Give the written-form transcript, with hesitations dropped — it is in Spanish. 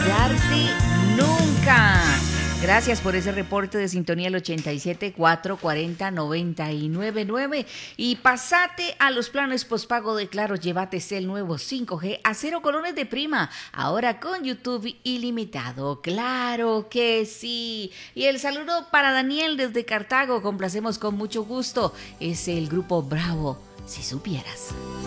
olvidarte nunca. Gracias por ese reporte de sintonía al 87 440 999 y pasate a los planes postpago de Claro, llévate el nuevo 5G a 0 colones de prima, ahora con YouTube ilimitado. Claro que sí. Y el saludo para Daniel desde Cartago, complacemos con mucho gusto. Es el grupo Bravo, si supieras.